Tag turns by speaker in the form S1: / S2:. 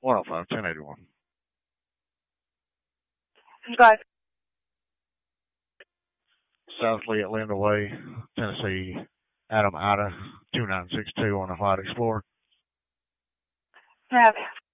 S1: 105, 1081.
S2: Go.
S1: South Lealand Way, Tennessee, Adam Ida, 2962 on the White Explorer.
S2: Have